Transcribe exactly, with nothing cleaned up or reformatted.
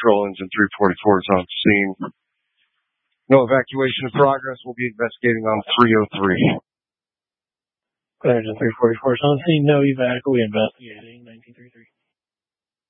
Patrol Engine three forty-four is on scene. No evacuation in progress. We'll be investigating on three oh three. Engine three forty-four is on scene. No evac. We investigating. nineteen thirty-three.